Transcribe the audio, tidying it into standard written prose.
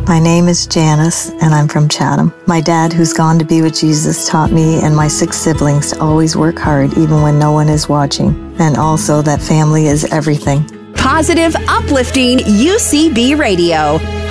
My name is Janice, and I'm from Chatham. My dad, who's gone to be with Jesus, taught me and my 6 siblings to always work hard even when no one is watching, and also that family is everything. Positive, uplifting UCB Radio.